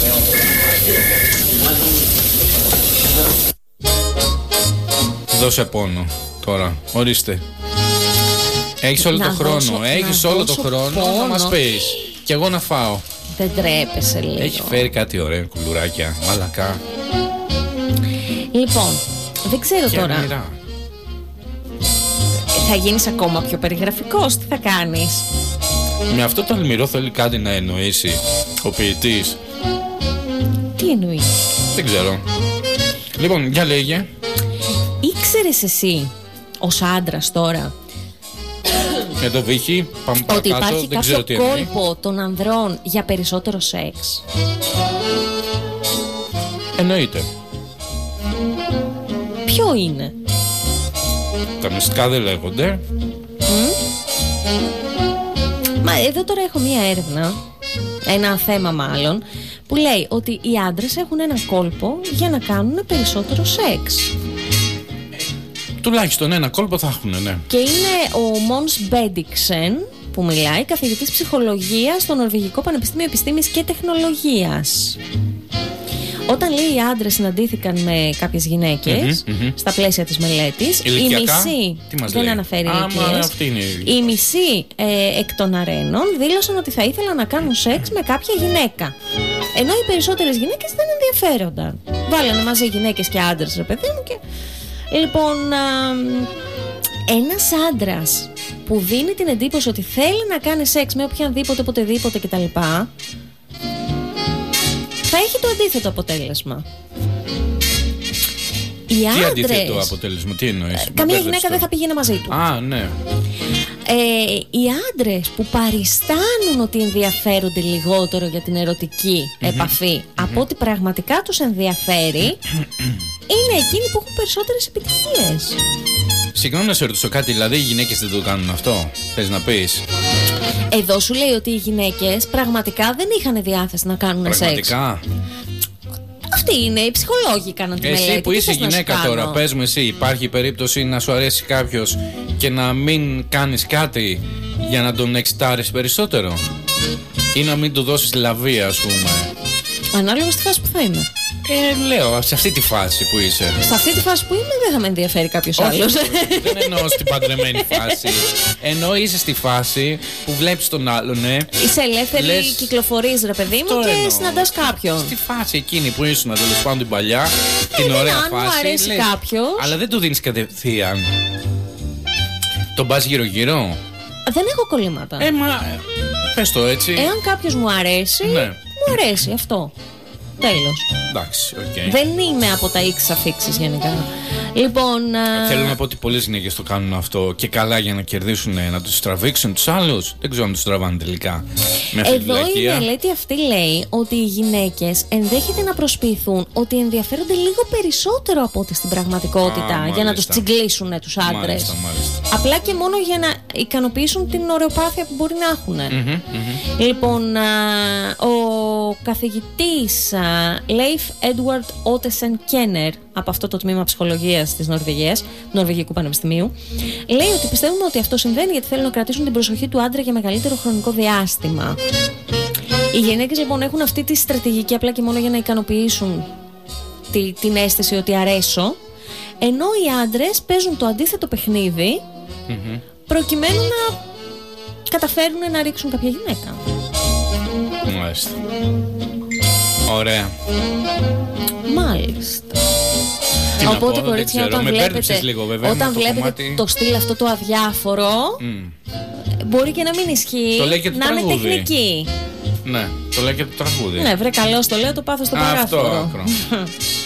Δώσε πόνο τώρα, ορίστε. Έχεις όλο τον χρόνο, έχεις όλο τον χρόνο να μας πεις. Κι εγώ να φάω. Δεν τρέπεσαι λίγο? Έχει φέρει κάτι ωραίο, κουλουράκια, μαλακά. Λοιπόν, δεν ξέρω και τώρα. μοιρά. Θα γίνεις ακόμα πιο περιγραφικός, τι θα κάνεις? Με αυτό το αλμυρό θέλει κάτι να εννοήσει ο ποιητής. Τι εννοεί? Δεν ξέρω. Λοιπόν, για λέγε. Ήξερες εσύ ως άντρας τώρα Εδώ βήχει, πάμε ότι παρακάτω, υπάρχει δεν ξέρω τι κάποιο εννοεί. κόλπο των ανδρών για περισσότερο σεξ? Εννοείται. Ποιο είναι? Τα μυστικά δεν λέγονται. Μα εδώ τώρα έχω μία έρευνα, ένα θέμα μάλλον, που λέει ότι οι άντρες έχουν ένα κόλπο για να κάνουν περισσότερο σεξ. Τουλάχιστον ένα κόλπο θα έχουν, ναι. Και είναι ο Μόνς Μπέντικσεν που μιλάει, καθηγητής ψυχολογίας στο Νορβηγικό Πανεπιστήμιο Επιστήμης και Τεχνολογίας. Όταν λέει οι άντρες συναντήθηκαν με κάποιες γυναίκες στα πλαίσια της μελέτης, η μισή, δεν αναφέρει ηλικίες, η μισή εκ των αρένων δήλωσαν ότι θα ήθελαν να κάνουν σεξ με κάποια γυναίκα, ενώ οι περισσότερες γυναίκες δεν ενδιαφέρονταν. Βάλανε μαζί γυναίκες και άντρες, ρε παιδί μου, και... Λοιπόν, ένας άντρας που δίνει την εντύπωση ότι θέλει να κάνει σεξ με οποιανδήποτε, οποτεδήποτε κτλ, θα έχει το αντίθετο αποτέλεσμα. Τι αντίθετο αποτέλεσμα, τι εννοείς? Καμία γυναίκα δεν θα πήγαινε μαζί του. Α, ναι. Οι άντρες που παριστάνουν ότι ενδιαφέρονται λιγότερο για την ερωτική επαφή από ότι πραγματικά τους ενδιαφέρει, είναι εκείνοι που έχουν περισσότερες επιτυχίες. Συγγνώμη να σε ρωτήσω κάτι, δηλαδή οι γυναίκες δεν το κάνουν αυτό, θες να πεις? Εδώ σου λέει ότι οι γυναίκες πραγματικά δεν είχαν διάθεση να κάνουν σεξ. Πραγματικά? Αυτοί είναι, οι ψυχολόγοι κάναν τη μελέτη. Εσύ που είσαι γυναίκα τώρα, πες μου εσύ, υπάρχει περίπτωση να σου αρέσει κάποιος και να μην κάνεις κάτι για να τον εξητάρεις περισσότερο? Ή να μην του δώσεις λαβή, ας πούμε? Ανάλογα στη φάση που θα είμαι. Λέω, σε αυτή τη φάση που είσαι. Σε αυτή τη φάση που είμαι δεν θα με ενδιαφέρει κάποιος άλλος. Δεν εννοώ στην παντρεμένη φάση. Εννοώ είσαι στη φάση που βλέπεις τον άλλον, ναι. Είσαι ελεύθερη, κυκλοφορείς, ρε παιδί μου, και συναντάς κάποιον. Στη φάση εκείνη που ήσουν, τέλος πάντων την παλιά, την ωραία αν φάση. μου αρέσει κάποιος. Αλλά δεν του δίνεις κατευθείαν. Τον πας γύρω-γύρω. Δεν έχω κολλήματα. Πες το έτσι. Εάν κάποιος μου αρέσει, ναι, μου αρέσει αυτό. Τέλος. Εντάξει, okay. Δεν είμαι από τα X αφήξεις γενικά. Λοιπόν, θέλω να πω ότι πολλές γυναίκες το κάνουν αυτό και καλά για να κερδίσουν, να τους τραβήξουν τους άλλους. Δεν ξέρω αν τους τραβάνε τελικά. Εδώ η μελέτη αυτή λέει ότι οι γυναίκες ενδέχεται να προσποιηθούν ότι ενδιαφέρονται λίγο περισσότερο από ό,τι στην πραγματικότητα για να τους τσιγκλίσουν τους άντρες. Απλά και μόνο για να ικανοποιήσουν την ωρεοπάθεια που μπορεί να έχουν. Λοιπόν, ο καθηγητής Leif Edward Ottesen Kenner από αυτό το τμήμα ψυχολογίας της Νορβηγίας, του Νορβηγικού Πανεπιστημίου, λέει ότι πιστεύουμε ότι αυτό συμβαίνει γιατί θέλουν να κρατήσουν την προσοχή του άντρα για μεγαλύτερο χρονικό διάστημα. Οι γυναίκες λοιπόν έχουν αυτή τη στρατηγική απλά και μόνο για να ικανοποιήσουν την αίσθηση ότι αρέσω, ενώ οι άντρες παίζουν το αντίθετο παιχνίδι προκειμένου να καταφέρουν να ρίξουν κάποια γυναίκα. Μάλιστα. Ωραία. Μάλιστα. Οπότε κορίτσια, όταν βλέπετε το στυλ αυτό το αδιάφορο, μπορεί και να μην ισχύει, να είναι τεχνική. Ναι, το λέει και το τραγούδι. Ναι, βρε καλώς το λέω, το πάθος στο παράθυρο. Αυτό.